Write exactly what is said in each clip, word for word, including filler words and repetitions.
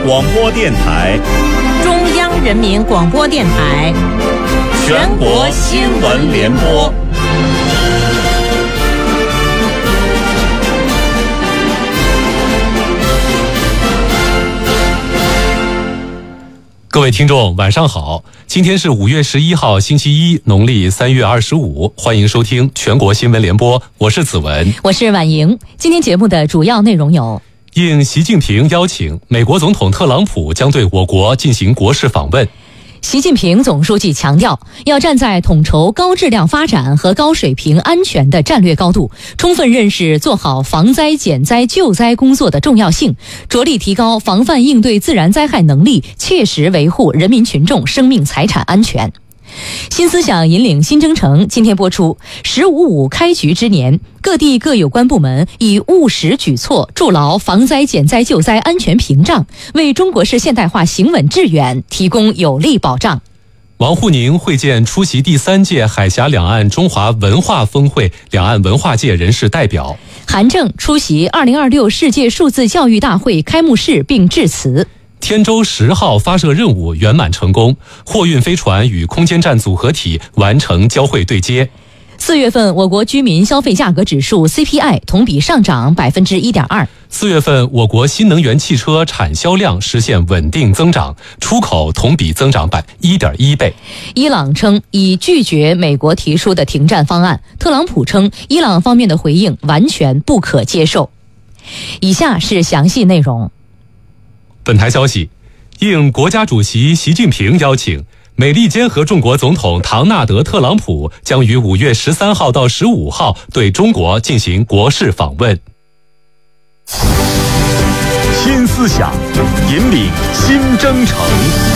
广播电台、 中央人民广播电台、 全国新闻联播。 各位听众晚上好，今天是五月十一号星期一，农历三月二十五，欢迎收听全国新闻联播，我是子文， 我是婉莹。今天节目的主要内容有： 应习近平邀请，美国总统特朗普将对我国进行国事访问。 习近平总书记强调，要站在统筹高质量发展和高水平安全的战略高度，充分认识做好防灾减灾救灾工作的重要性，着力提高防范应对自然灾害能力，切实维护人民群众生命财产安全。新思想引领新征程今天播出。十五五开局之年，各地各有关部门以务实举措筑牢防灾减灾救灾安全屏障，为中国式现代化行稳致远提供有力保障。 王沪宁会见出席第三届海峡两岸中华文化峰会两岸文化界人士代表。 韩正出席二零二六世界数字教育大会开幕式并致辞。 天舟十号发射任务圆满成功，货运飞船与空间站组合体完成交会对接。 四月份，我国居民消费价格指数 C P I 同比上涨百分之一点二。 四月份，我国新能源汽车产销量实现稳定增长，出口同比增长百一点一倍。 伊朗称已拒绝美国提出的停战方案，特朗普称伊朗方面的回应完全不可接受。以下是详细内容。 本台消息，应国家主席习近平邀请，美利坚合众国总统唐纳德·特朗普将于五月十三号到十五号对中国进行国事访问。 新思想引领新征程。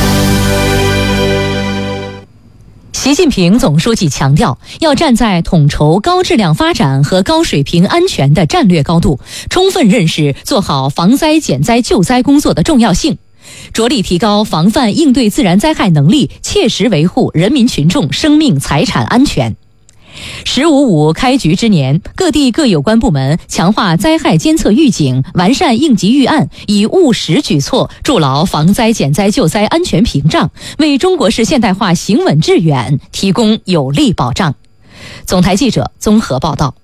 习近平总书记强调，要站在统筹高质量发展和高水平安全的战略高度，充分认识做好防灾减灾救灾工作的重要性，着力提高防范应对自然灾害能力，切实维护人民群众生命财产安全。十五五开局之年，各地各有关部门强化灾害监测预警，完善应急预案，以务实举措筑牢防灾减灾救灾安全屏障，为中国式现代化行稳致远提供有力保障。总台记者综合报道。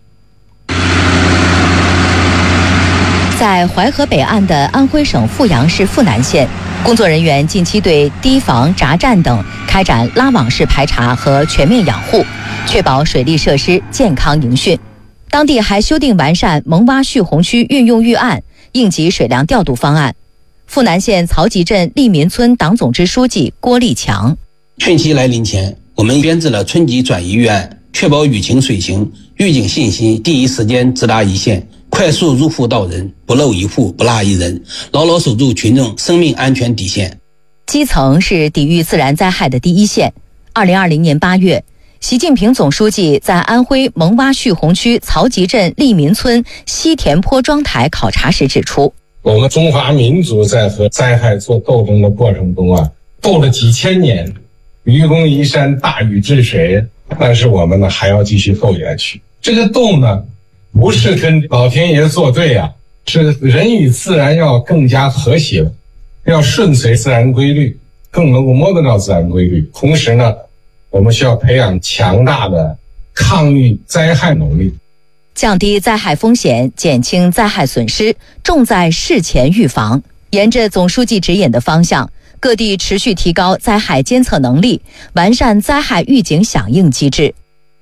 在淮河北岸的安徽省阜阳市阜南县，工作人员近期对堤防、闸站等开展拉网式排查和全面养护，确保水利设施健康营汛。当地还修订完善蒙洼蓄洪区运用预案、应急水量调度方案。阜南县曹集镇利民村党总支书记郭立强： 汛期来临前，我们编制了春季转移预案，确保雨情水情预警信息第一时间直达一线，快速入户到人，不漏一户，不落一人，牢牢守住群众生命安全底线。 基层是抵御自然灾害的第一线。二零二零年八月，习近平总书记在安徽蒙洼蓄洪区曹集镇利民村西田坡庄台考察时指出， 我们中华民族在和灾害做斗争的过程中啊，斗了几千年，愚公移山，大禹治水，但是我们呢还要继续斗下去。这个斗呢，不是跟老天爷作对啊，是人与自然要更加和谐，要顺随自然规律，更能够摸得到自然规律。同时呢，我们需要培养强大的抗御灾害能力， 降低灾害风险，减轻灾害损失，重在事前预防。沿着总书记指引的方向，各地持续提高灾害监测能力，完善灾害预警响应机制。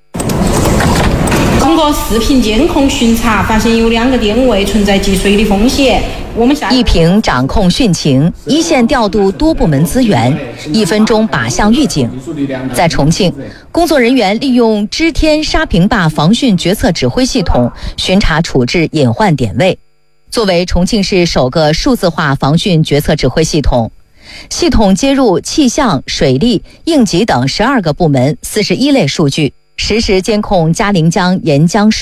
通过视频监控巡查，发现有两个电位存在积水的风险。我们一平掌控汛情，一线调度多部门资源，一分钟靶向预警。在重庆，工作人员利用知天沙坪坝防汛决策指挥系统巡查处置隐患点位。作为重庆市首个数字化防汛决策指挥系统，系统接入气象、水利、应急等十二个部门四十一类数据，实时监控嘉陵江沿江